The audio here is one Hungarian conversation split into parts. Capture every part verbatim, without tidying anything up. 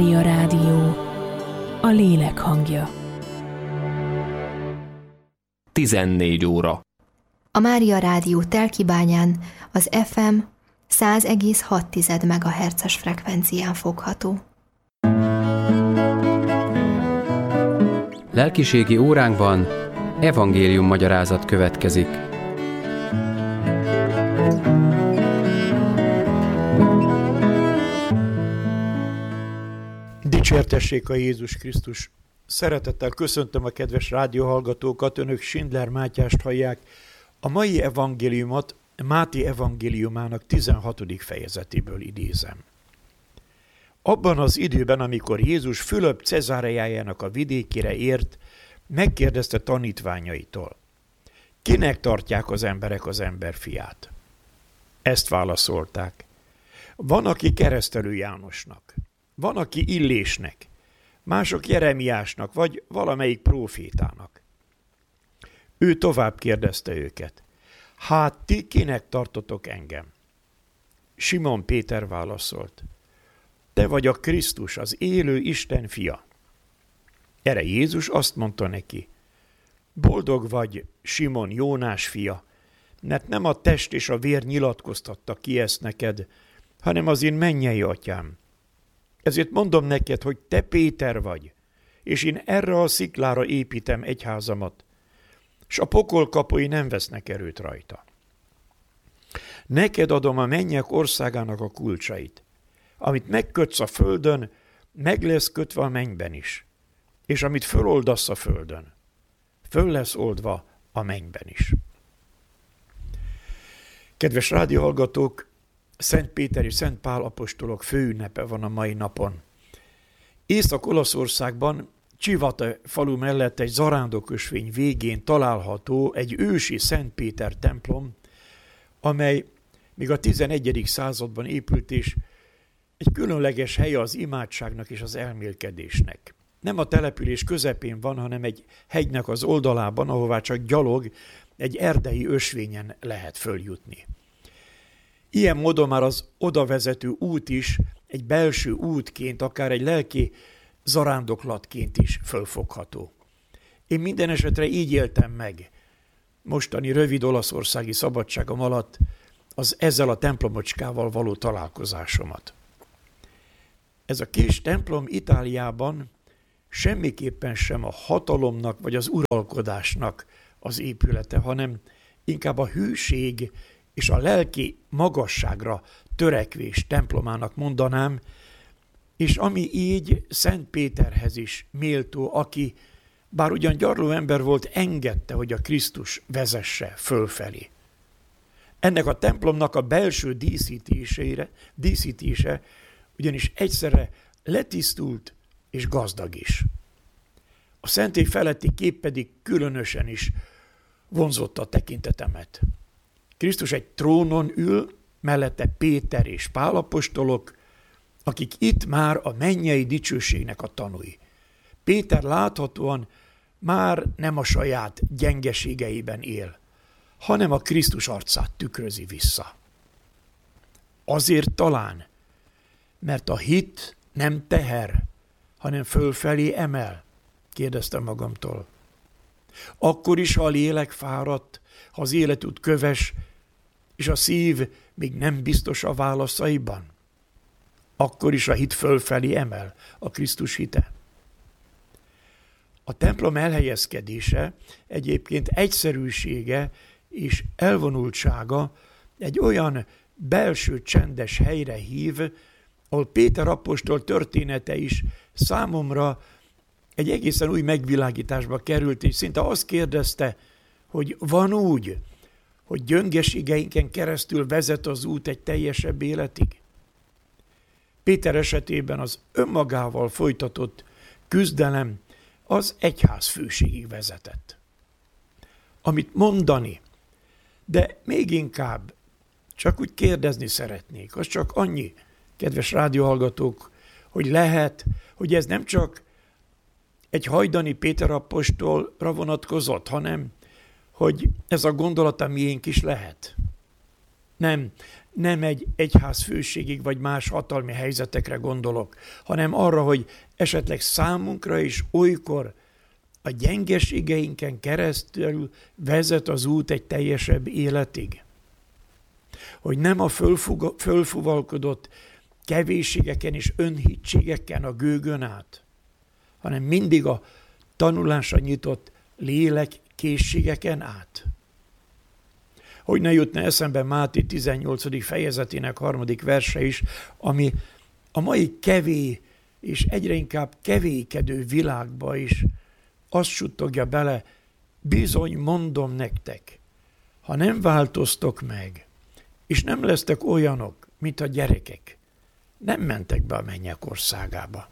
Mária Rádió, a lélek hangja. tizennégy óra. A Mária Rádió Telkibányán az ef em száz egész hat megahertzes frekvencián fogható. Lelkiségi óránkban evangélium magyarázat következik. Dicsértessék a Jézus Krisztus! Szeretettel köszöntöm a kedves rádióhallgatókat, önök Schindler Mátyást hallják. A mai evangéliumot Máté evangéliumának tizenhatodik fejezetéből idézem. Abban az időben, amikor Jézus Fülöp Cezáreájának a vidékére ért, megkérdezte tanítványaitól: kinek tartják az emberek az emberfiát? Ezt válaszolták: van, aki Keresztelő Jánosnak, van, aki Illésnek, mások Jeremiásnak, vagy valamelyik prófétának. Ő tovább kérdezte őket: hát ti kinek tartotok engem? Simon Péter válaszolt: te vagy a Krisztus, az élő Isten fia. Erre Jézus azt mondta neki: boldog vagy, Simon, Jónás fia, mert nem a test és a vér nyilatkoztatta ki ezt neked, hanem az én mennyei atyám. Ezért mondom neked, hogy te Péter vagy, és én erre a sziklára építem egyházamat, s a pokol kapui nem vesznek erőt rajta. Neked adom a mennyek országának a kulcsait. Amit megkötsz a földön, meg lesz kötve a mennyben is, és amit föloldasz a földön, föl lesz oldva a mennyben is. Kedves rádióhallgatók, Szent Péter és Szent Pál apostolok főünnepe van a mai napon. Észak-Olaszországban, Civate falu mellett egy zarándokösvény végén található egy ősi Szent Péter templom, amely még a tizenegyedik században épült, és egy különleges helye az imádságnak és az elmélkedésnek. Nem a település közepén van, hanem egy hegynek az oldalában, ahová csak gyalog egy erdei ösvényen lehet följutni. Ilyen módon már az odavezető út is egy belső útként, akár egy lelki zarándoklatként is fölfogható. Én minden esetre így éltem meg mostani rövid olaszországi szabadságom alatt az ezzel a templomocskával való találkozásomat. Ez a kis templom Itáliában semmiképpen sem a hatalomnak vagy az uralkodásnak az épülete, hanem inkább a hűség és a lelki magasságra törekvés templomának mondanám, és ami így Szent Péterhez is méltó, aki bár ugyan gyarló ember volt, engedte, hogy a Krisztus vezesse fölfelé. Ennek a templomnak a belső díszítésére, díszítése ugyanis egyszerre letisztult és gazdag is. A szentély feletti kép pedig különösen is vonzotta a tekintetemet. Krisztus egy trónon ül, mellette Péter és Pál apostolok, akik itt már a mennyei dicsőségnek a tanúi. Péter láthatóan már nem a saját gyengeségeiben él, hanem a Krisztus arcát tükrözi vissza. Azért talán, mert a hit nem teher, hanem fölfelé emel, kérdeztem magamtól. Akkor is, ha a lélek fáradt, ha az életút köves, és a szív még nem biztos a válaszaiban, akkor is a hit fölfelé emel, a Krisztus hite. A templom elhelyezkedése, egyébként egyszerűsége és elvonultsága egy olyan belső csendes helyre hív, ahol Péter apostol története is számomra egy egészen új megvilágításba került, és szinte azt kérdezte, hogy van úgy, hogy gyöngeségeinken keresztül vezet az út egy teljesebb életig? Péter esetében az önmagával folytatott küzdelem az egyházfőségig vezetett. Amit mondani, de még inkább csak úgy kérdezni szeretnék, az csak annyi, kedves rádióhallgatók, hogy lehet, hogy ez nem csak egy hajdani Péter apostolra vonatkozott, hanem hogy ez a gondolata miénk is lehet. Nem, nem egy egyházfőségig vagy más hatalmi helyzetekre gondolok, hanem arra, hogy esetleg számunkra is olykor a gyengeségeinken keresztül vezet az út egy teljesebb életig. Hogy nem a fölfuga, fölfuvalkodott kevésségeken és önhitségeken a gőgön át, hanem mindig a tanulásra nyitott lélek készségeken át. Hogy ne jutna eszembe Máté tizennyolcadik fejezetének harmadik verse is, ami a mai kevé és egyre inkább kevékedő világba is azt suttogja bele, bizony mondom nektek, ha nem változtok meg, és nem lesztek olyanok, mint a gyerekek, nem mentek be a mennyek országába.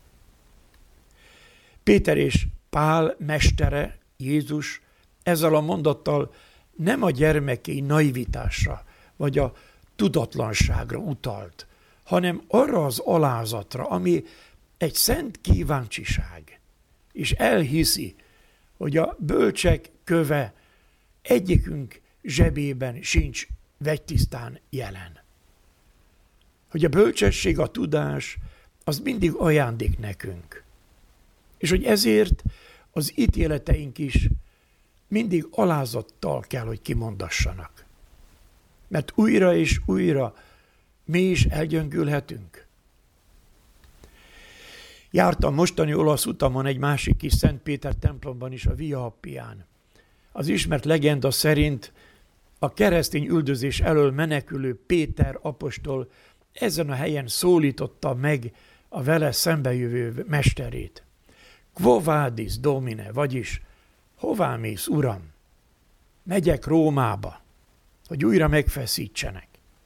Péter és Pál mestere, Jézus ezzel a mondattal nem a gyermekei naivitásra, vagy a tudatlanságra utalt, hanem arra az alázatra, ami egy szent kíváncsiság, és elhiszi, hogy a bölcsek köve egyikünk zsebében sincs vegytisztán jelen. Hogy a bölcsesség, a tudás, az mindig ajándék nekünk. És hogy ezért az ítéleteink is mindig alázattal kell, hogy kimondassanak. Mert újra és újra mi is elgyöngülhetünk. Jártam mostani olasz utamon egy másik kis Szent Péter templomban is, a Via Appián. Az ismert legenda szerint a keresztény üldözés elől menekülő Péter apostol ezen a helyen szólította meg a vele szembejövő mesterét. Quo vadis, Domine, vagyis hová mész, Uram? Megyek Rómába, hogy újra megfeszítsenek.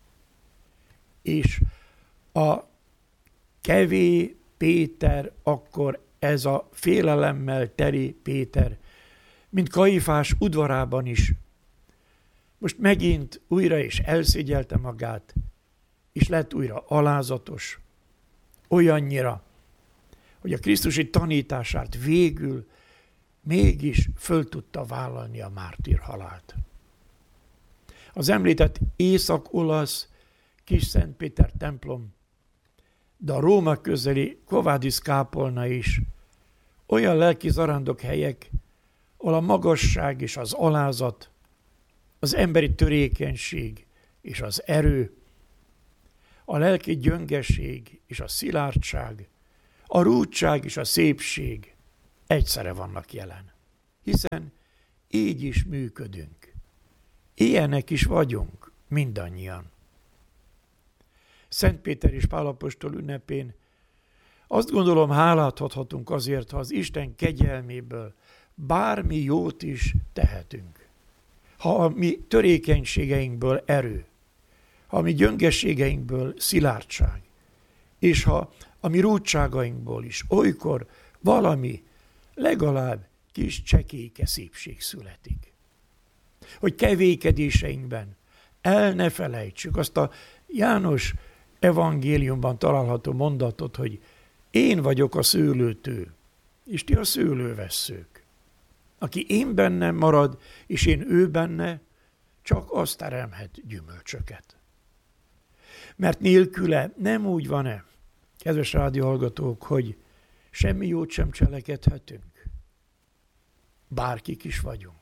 És a kevé Péter, akkor ez a félelemmel teli Péter, mint Kaifás udvarában is, most megint újra is elszégyelte magát, és lett újra alázatos, olyannyira, hogy a krisztusi tanítását végül mégis föl tudta vállalni a mártír halált. Az említett észak-olasz kis Szent Péter templom, de a Róma közeli Quo vadis kápolna is olyan lelki zarándok helyek, ahol a magasság és az alázat, az emberi törékenység és az erő, a lelki gyöngeség és a szilárdság, a rúdság és a szépség egyszerre vannak jelen. Hiszen így is működünk. Ilyenek is vagyunk mindannyian. Szent Péter és Pál apostol ünnepén azt gondolom, hálát adhatunk azért, ha az Isten kegyelméből bármi jót is tehetünk. Ha a mi törékenységeinkből erő, ha a mi gyöngességeinkből szilárdság, és ha a mi rúdságainkból is olykor valami legalább kis csekélyke szépség születik. Hogy kevékedéseinkben el ne felejtsük azt a János evangéliumban található mondatot, hogy én vagyok a szőlőtő, és ti a szőlővesszők. Aki én bennem marad, és én ő benne, csak azt teremhet gyümölcsöket. Mert nélküle nem úgy van-e, kedves rádióhallgatók, hogy semmi jót sem cselekedhetünk. Bárkik is vagyunk.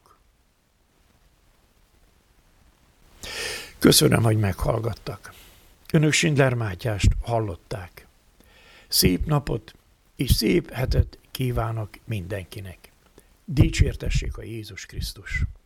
Köszönöm, hogy meghallgattak. Önök Schindler Mátyást hallották. Szép napot és szép hetet kívánok mindenkinek. Dicsértessék a Jézus Krisztus!